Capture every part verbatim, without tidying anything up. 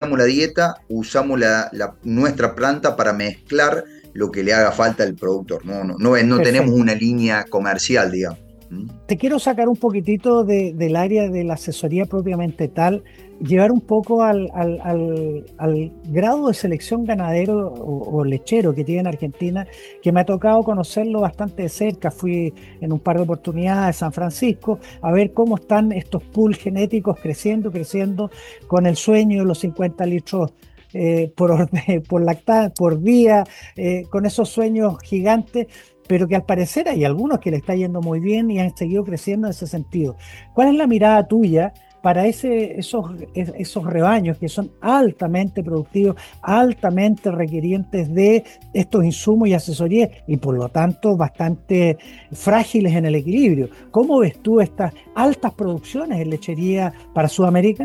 cambiamos la dieta, usamos la, la- nuestra planta para mezclar lo que le haga falta al productor. No, no, no, no tenemos Perfecto. una línea comercial, digamos. ¿Mm? Te quiero sacar un poquitito de- del área de la asesoría propiamente tal, llevar un poco al, al- al- al grado de selección ganadero o, o lechero que tiene en Argentina, que me ha tocado conocerlo bastante de cerca. Fui en un par de oportunidades a San Francisco a ver cómo están estos pools genéticos creciendo, creciendo, con el sueño de los cincuenta litros. eh, por, orde- por lacta- por día, eh, con esos sueños gigantes, pero que al parecer hay algunos que le está yendo muy bien y han seguido creciendo en ese sentido. ¿Cuál es la mirada tuya para ese, esos, es- esos rebaños que son altamente productivos, altamente requerientes de estos insumos y asesorías y por lo tanto bastante frágiles en el equilibrio? ¿Cómo ves tú estas altas producciones en lechería para Sudamérica?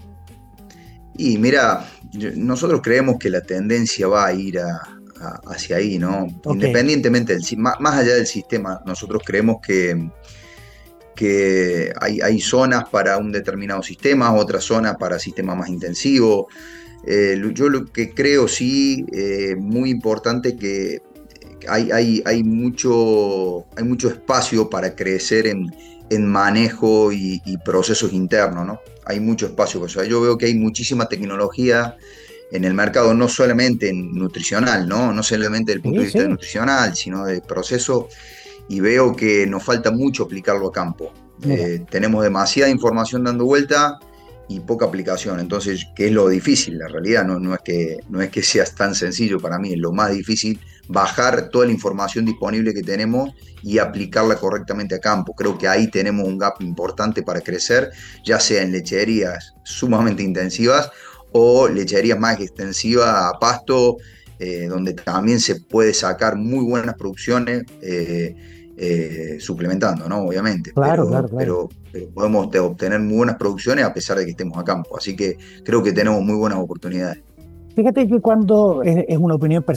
Y mira, yo- nosotros creemos que la tendencia va a ir a- a- hacia ahí, ¿no? Ok, Independientemente del, si- más, más allá del sistema, nosotros creemos que, que hay, hay zonas para un determinado sistema, otras zonas para sistemas más intensivos. Eh, lo- yo lo que creo, sí, eh, muy importante que hay, hay, hay mucho, hay mucho espacio para crecer en, en manejo y, y procesos internos, ¿no? Hay mucho espacio. O sea, yo veo que hay muchísima tecnología en el mercado, no solamente en nutricional, ¿no? No solamente desde el punto sí, de vista de sí, nutricional, sino de proceso, y veo que nos falta mucho aplicarlo a campo. mira, Eh, tenemos demasiada información dando vuelta y poca aplicación. Entonces, ¿qué es lo difícil? La realidad no, no, es que, no es que sea tan sencillo para mí, es lo más difícil bajar toda la información disponible que tenemos y aplicarla correctamente a campo. Creo que ahí tenemos un gap importante para crecer, ya sea en lecherías sumamente intensivas o lecherías más extensivas a pasto, eh, donde también se puede sacar muy buenas producciones. Eh, eh, suplementando, ¿no? Obviamente, claro, claro, pero, claro. pero, pero podemos te- obtener muy buenas producciones a pesar de que estemos a campo. Así que creo que tenemos muy buenas oportunidades. Fíjate que cuando es, es una opinión personal,